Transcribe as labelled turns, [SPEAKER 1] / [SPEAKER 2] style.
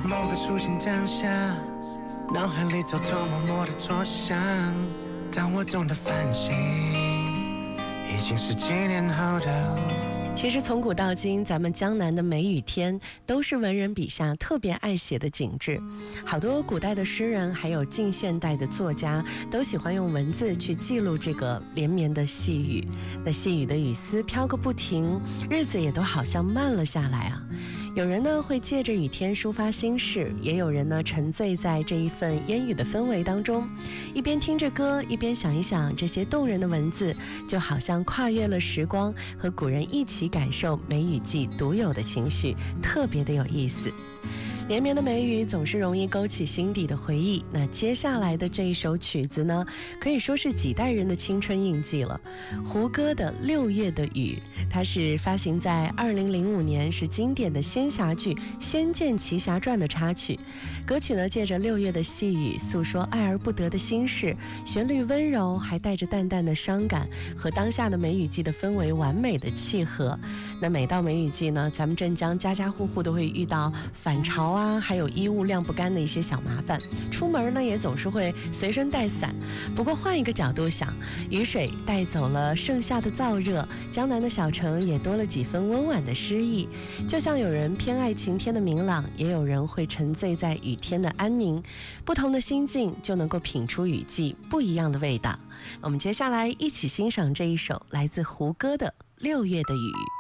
[SPEAKER 1] 某个出现当下，脑海里偷偷摸摸的作响。当我懂得反省，已经是几年后的。
[SPEAKER 2] 其实从古到今，咱们江南的梅雨天都是文人笔下特别爱写的景致。好多古代的诗人还有近现代的作家都喜欢用文字去记录这个连绵的细雨。那细雨的雨丝飘个不停，日子也都好像慢了下来啊。有人呢会借着雨天抒发心事，也有人呢沉醉在这一份烟雨的氛围当中，一边听着歌，一边想一想这些动人的文字，就好像跨越了时光，和古人一起感受梅雨季独有的情绪，特别的有意思。连绵的梅雨总是容易勾起心底的回忆，那接下来的这一首曲子呢，可以说是几代人的青春印记了。胡歌的《六月的雨》，它是发行在2005年，是经典的仙侠剧《仙剑奇侠传》的插曲。歌曲呢，借着六月的细雨，诉说爱而不得的心事，旋律温柔，还带着淡淡的伤感，和当下的梅雨季的氛围完美的契合。那每到梅雨季呢，咱们镇江家家户户都会遇到反潮啊，还有衣物晾不干的一些小麻烦，出门呢也总是会随身带伞。不过换一个角度想，雨水带走了盛夏的燥热，江南的小城也多了几分温婉的诗意。就像有人偏爱晴天的明朗，也有人会沉醉在雨天的安宁，不同的心境就能够品出雨季不一样的味道。我们接下来一起欣赏这一首来自胡歌的《六月的雨》。